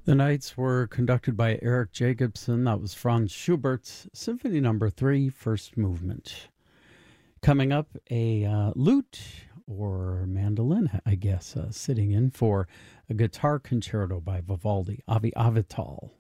The nights were conducted by Eric Jacobson. That was Franz Schubert's Symphony Number 3, First Movement. Coming up, a lute or mandolin, I guess, sitting in for a guitar concerto by Vivaldi, Avi Avital.